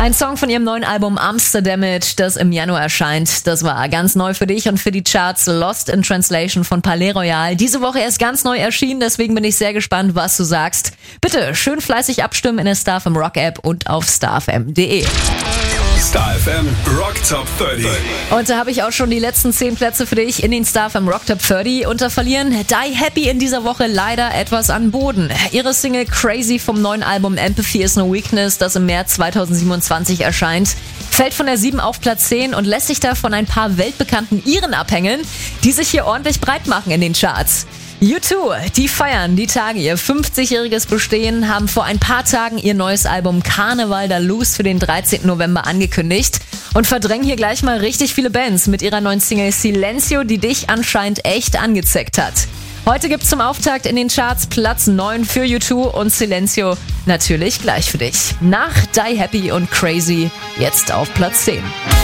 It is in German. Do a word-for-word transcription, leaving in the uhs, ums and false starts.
Ein Song von ihrem neuen Album Amsterdamage, das im Januar erscheint. Das war ganz neu für dich und für die Charts. Lost in Translation von Palais Royal. Diese Woche erst ganz neu erschienen, deswegen bin ich sehr gespannt, was du sagst. Bitte schön fleißig abstimmen in der Star F M Rock App und auf star f m punkt d e. Star F M Rock Top dreißig. Und da habe ich auch schon die letzten zehn Plätze für dich in den Star F M Rock Top dreißig. Unter Verlieren Die Happy in dieser Woche leider etwas an Boden. Ihre Single Crazy vom neuen Album Empathy is no Weakness, das im März zweitausendsiebenundzwanzig erscheint, fällt von der sieben auf Platz zehn und lässt sich da von ein paar weltbekannten Iren abhängen, die sich hier ordentlich breit machen in den Charts. U zwei, die feiern die Tage ihr fünfzigjähriges Bestehen, haben vor ein paar Tagen ihr neues Album Carnival da Loose für den dreizehnten November angekündigt und verdrängen hier gleich mal richtig viele Bands mit ihrer neuen Single Silencio, die dich anscheinend echt angezeckt hat. Heute gibt's zum Auftakt in den Charts Platz neun für U zwei und Silencio natürlich gleich für dich. Nach Die Happy und Crazy jetzt auf Platz zehn.